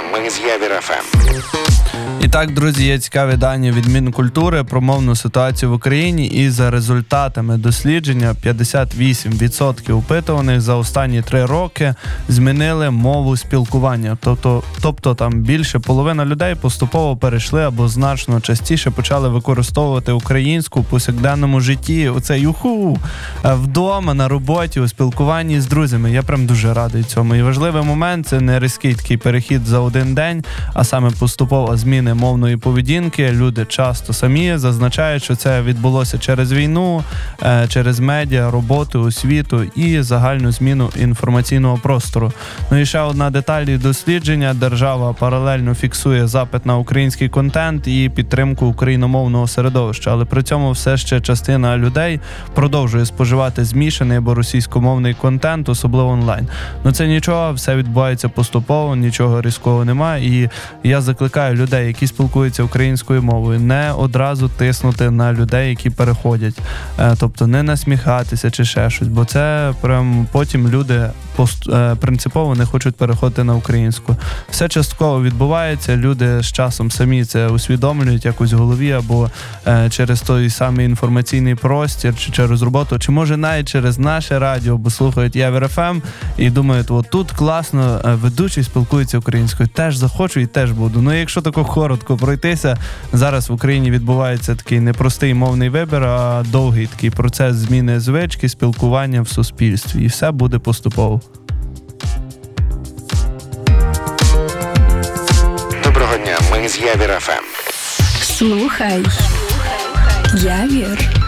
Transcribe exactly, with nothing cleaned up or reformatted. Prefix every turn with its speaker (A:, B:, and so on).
A: Ми з Явір еф ем.
B: І так, друзі, є цікаві дані від Мінкультури про мовну ситуацію в Україні. І за результатами дослідження п'ятдесят вісім відсотків опитуваних за останні три роки змінили мову спілкування. Тобто, тобто там більше половина людей поступово перейшли або значно частіше почали використовувати українську в повсякденному житті. Оце юху! Вдома, на роботі, у спілкуванні з друзями. Я прям дуже радий цьому. І важливий момент – це не різкий такий перехід за один день, а саме поступова зміна мовної поведінки. Люди часто самі зазначають, що це відбулося через війну, через медіа, роботу, освіту і загальну зміну інформаційного простору. Ну і ще одна деталь дослідження. Держава паралельно фіксує запит на український контент і підтримку україномовного середовища, але при цьому все ще частина людей продовжує споживати змішаний або російськомовний контент, особливо онлайн. Ну це нічого, все відбувається поступово, нічого різкого немає, і я закликаю людей, які спілкуються українською мовою, не одразу тиснути на людей, які переходять. Тобто не насміхатися чи ще щось, бо це прям потім люди пост, принципово не хочуть переходити на українську. Все частково відбувається, люди з часом самі це усвідомлюють якось в голові, або через той самий інформаційний простір, чи через роботу, чи може навіть через наше радіо, бо слухають Явір еф ем і думають, от тут класно ведучий спілкується українською, теж захочу і теж буду. Ну якщо тако коротко пройтися, зараз в Україні відбувається такий непростий мовний вибір, а довгий такий процес зміни звички, спілкування в суспільстві. І все буде поступово.
A: Доброго дня, ми з Явір еф ем.
C: Слухай Явір.